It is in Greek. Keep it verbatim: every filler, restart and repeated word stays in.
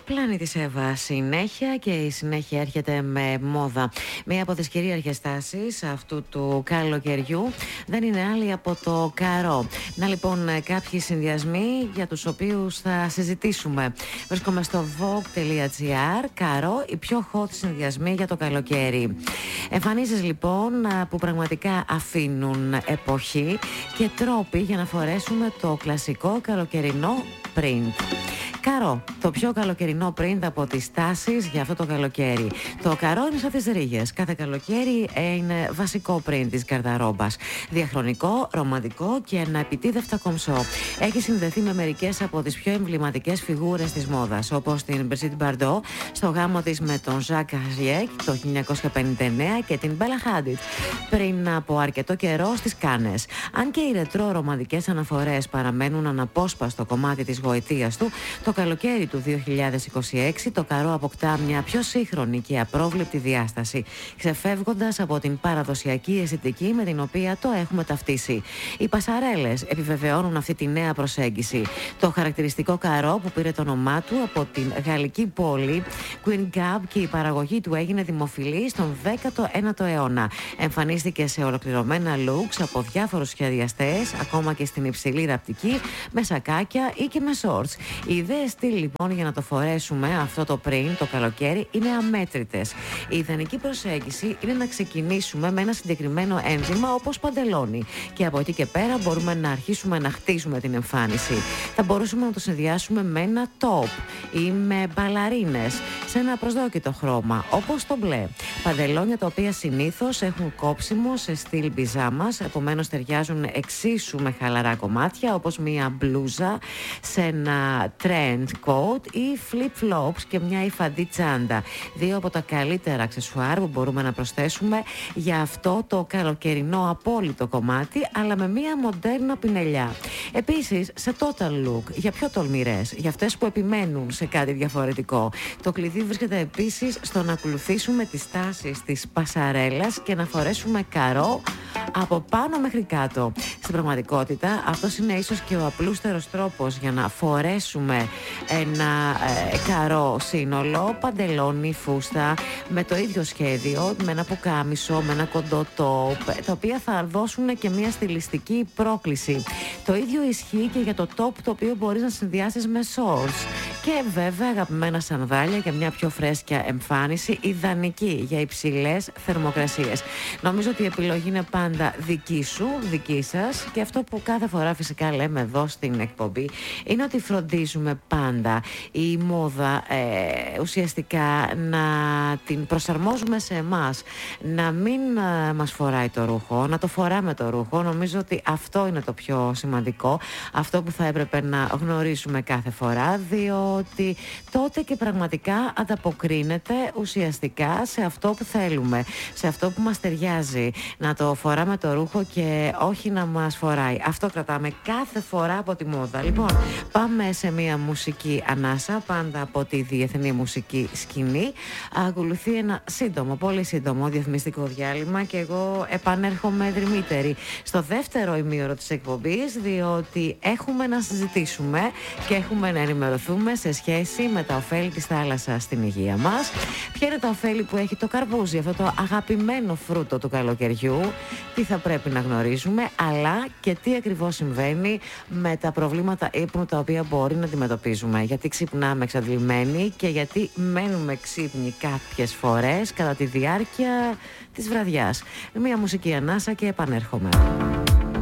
Πλανήτης Εύα συνέχεια, και η συνέχεια έρχεται με μόδα. Μία από τις κυρίαρχες τάσεις αυτού του καλοκαιριού δεν είναι άλλη από το καρό. Να λοιπόν κάποιοι συνδυασμοί για τους οποίους θα συζητήσουμε. Βρίσκομαι στο vogue.gr. Καρό, οι πιο hot συνδυασμοί για το καλοκαίρι. Εμφανίσεις λοιπόν που πραγματικά αφήνουν εποχή και τρόποι για να φορέσουμε το κλασικό καλοκαιρινό print. Καρό, το πιο καλοκαιρινό print από τις τάσεις για αυτό το καλοκαίρι. Το καρό είναι σαν τις ρίγες. Κάθε καλοκαίρι είναι βασικό print της γκαρνταρόμπας. Διαχρονικό, ρομαντικό και αναεπιτίδευτα κομψό. Έχει συνδεθεί με μερικές από τις πιο εμβληματικές φιγούρες της μόδας, όπως την Brigitte Bardot στο γάμο της με τον Jacques Chirac το χίλια εννιακόσια πενήντα εννέα και την Bella Hadid πριν από αρκετό καιρό στις Κάνες. Αν και οι ρετρό ρομαντικές αναφορές παραμένουν αναπόσπαστο κομμάτι της γοητείας του, το καλοκαίρι του δύο χιλιάδες είκοσι έξι το καρό αποκτά μια πιο σύγχρονη και απρόβλεπτη διάσταση, ξεφεύγοντας από την παραδοσιακή αισθητική με την οποία το έχουμε ταυτίσει. Οι πασαρέλες επιβεβαιώνουν αυτή τη νέα προσέγγιση. Το χαρακτηριστικό καρό που πήρε το όνομά του από την γαλλική πόλη Queen Gab και η παραγωγή του έγινε δημοφιλή στον δέκατο ένατο αιώνα. Εμφανίστηκε σε ολοκληρωμένα looks από διάφορους σχεδιαστές, ακόμα και στην υψηλή ραπτική, με σακάκια ή και με shorts. Οι ιδέες στυλ λοιπόν για να το φορέσουμε αυτό το print το καλοκαίρι είναι αμέτρητες. Η ιδανική προσέγγιση είναι να ξεκινήσουμε με ένα συγκεκριμένο ένζημα όπως παντελόνι και από εκεί και πέρα μπορούμε να αρχίσουμε να χτίσουμε την εμφάνιση. Θα μπορούσαμε να το συνδυάσουμε με ένα top ή με μπαλαρίνες σε ένα προσδόκητο χρώμα όπως το μπλε. Παντελόνια τα οποία συνήθως έχουν κόψιμο σε στυλ μπιζάμας, επομένως ταιριάζουν εξίσου με χαλαρά κομμάτια όπως μια μπλούζα σε ένα trend coat ή flip flops και μια υφαντή τσάντα. Δύο από τα καλύτερα αξεσουάρ που μπορούμε να προσθέσουμε για αυτό το καλοκαιρινό απόλυτο κομμάτι, αλλά με μια μοντέρνα πινελιά. Επίσης, σε total look, για πιο τολμηρές, για αυτές που επιμένουν σε κάτι διαφορετικό. Το κλειδί βρίσκεται επίσης στο να ακολουθήσουμε τις τάσεις της πασαρέλας και να φορέσουμε καρό από πάνω μέχρι κάτω. Στην πραγματικότητα, αυτός είναι ίσως και ο απλούστερος τρόπος για να φορέσουμε ένα ε, καρό σύνολο, παντελόνι, φούστα, με το ίδιο σχέδιο, με ένα πουκάμισο, με ένα κοντό top, τα οποία θα δώσουν και μια στιλιστική πρόκληση. Το ίδιο ισχύει και για το top, το οποίο μπορείς να συνδυάσεις με shorts. Και βέβαια αγαπημένα σανδάλια για μια πιο φρέσκια εμφάνιση, ιδανική για υψηλές θερμοκρασίες. Νομίζω ότι η επιλογή είναι πάντα δική σου, δική σας, και αυτό που κάθε φορά φυσικά λέμε εδώ στην εκπομπή είναι ότι φροντίζουμε πάντα η μόδα ε, ουσιαστικά να την προσαρμόζουμε σε εμάς, να μην ε, μας φοράει το ρούχο, να το φοράμε το ρούχο. Νομίζω ότι αυτό είναι το πιο σημαντικό, αυτό που θα έπρεπε να γνωρίσουμε κάθε φορά, διότι τότε και πραγματικά ανταποκρίνεται ουσιαστικά σε αυτό που θέλουμε, σε αυτό που μας ταιριάζει, να το φοράμε το ρούχο και όχι να μας φοράει. Αυτό κρατάμε κάθε φορά από τη μόδα. Λοιπόν, πάμε σε μια μουσική ανάσα, πάντα από τη διεθνή μουσική σκηνή. Ακολουθεί ένα σύντομο, πολύ σύντομο διαφημιστικό διάλειμμα και εγώ επανέρχομαι δρυμύτερη στο δεύτερο ημίωρο της εκπομπής, διότι έχουμε να συζητήσουμε και έχουμε να ενημερωθούμε σε σχέση με τα ωφέλη της θάλασσας στην υγεία μας. Ποια είναι τα ωφέλη που έχει το καρπούζι, αυτό το αγαπημένο φρούτο του καλοκαιριού, τι θα πρέπει να γνωρίζουμε, αλλά και τι ακριβώς συμβαίνει με τα προβλήματα ύπνου τα οποία μπορεί να αντιμετωπίζουμε. Γιατί ξυπνάμε εξαντλημένοι και γιατί μένουμε ξύπνοι κάποιες φορές κατά τη διάρκεια της βραδιάς. Μια μουσική ανάσα και επανέρχομαι.